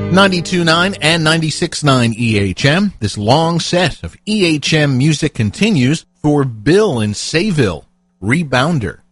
92.9 and 96.9 EHM. This long set of EHM music continues for Bill in Sayville, Rebounder.